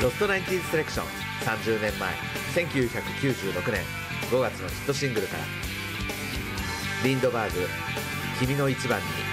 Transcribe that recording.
ロストナインティーズセレクション30年前1996年5月のヒットシングルからリンドバーグ君の一番に。